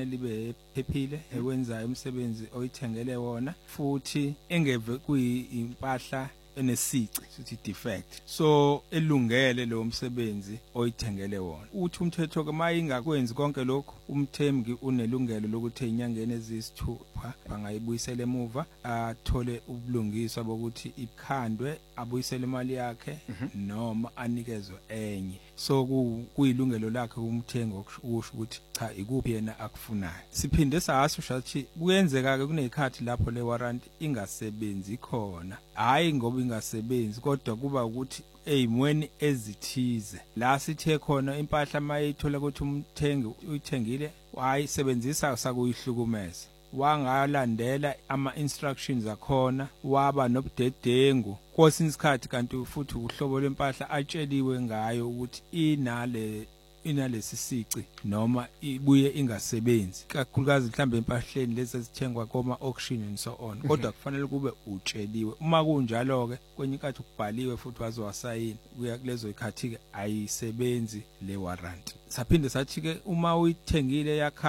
libe phephile ekwenza umsebenzi oyithengele wona futhi engeve kuyimpahla enesici sithi defect so elungele lo msebenzi oyithengele wona. Uthi umthetho ke mayingakwenzi konke lokho umthembi unelungelo lokuthi enyangeni ezisithupha bangayibuyisela emuva athole ubulungiswa bokuthi ikhandwe abuyisele imali yakhe noma anikezwe enye. So kuyilungelo lakhe umthengi okusho ukuthi cha ikuphi yena akufunayo. Siphinde sasho ukuthi kuyenzeka ke kunezikhathi lapho le warranty ingasebenzi khona, hayi ngoba ingasebenzi kodwa kuba ukuthi ezimweni ezithize la sithe khona impahla mayithola ukuthi umthengi uyithengile wayisebenzisa sakuyihlukumeza, wangalandela ama-instructions akhona, waba nobudedengu kwesinye isikhathi kanti futhi uhlobo lwempahla atsheliwe ngayo ukuthi inalesi sici noma ibuye ingasebenzi, kakhulukazi mhlambe empahleni lezi ezithengwa koma-auction and so on. Kodwa kufanele kube utsheliwe. Uma kunjalo ke kwenye inkathi kubhaliwe futhi wazowasayina kuya kulezo ikhathi ke ayisebenzi le warranty. Saphinde sathi ke uma uyithengile yakha